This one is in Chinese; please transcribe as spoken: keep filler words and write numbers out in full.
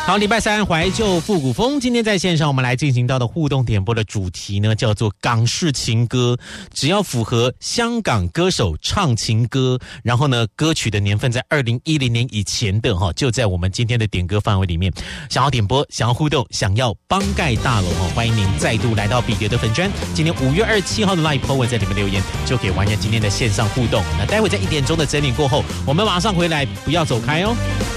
好，礼拜三怀旧复古风，今天在线上我们来进行到的互动点播的主题呢，叫做港式情歌。只要符合香港歌手唱情歌，然后呢，歌曲的年份在二零一零年以前的哈，就在我们今天的点歌范围里面。想要点播，想要互动，想要帮盖大楼哈，欢迎您再度来到彼得的粉专。今天五月二十七号的 Live po 文在里面留言，就可以完成今天的线上互动。那待会在一点钟的整理过后，我们马上回来，不要走开哦。